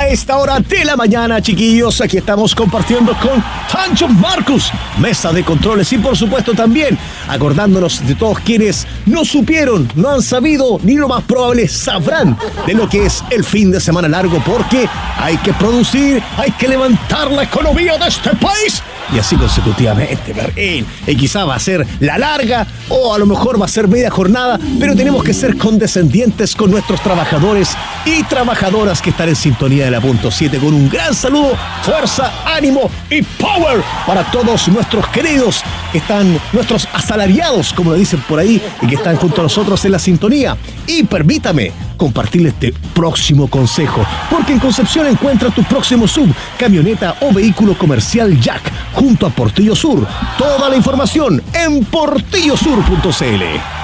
A esta hora de la mañana, chiquillos, aquí estamos compartiendo con Tancho Marcus, mesa de controles, y por supuesto también acordándonos de todos quienes no supieron, no han sabido, ni lo más probable sabrán de lo que es el fin de semana largo, porque hay que producir, hay que levantar la economía de este país. Y así consecutivamente, Berlín. Y quizá va a ser la larga o a lo mejor va a ser media jornada, pero tenemos que ser condescendientes con nuestros trabajadores y trabajadoras que están en sintonía de la punto 7, con un gran saludo, fuerza, ánimo y power para todos nuestros queridos que están, nuestros asalariados, como lo dicen por ahí, y que están junto a nosotros en la sintonía. Y permítame compartirles este próximo consejo, porque en Concepción encuentra tu próximo sub, camioneta o vehículo comercial Jack junto a Portillo Sur. Toda la información en portillosur.cl.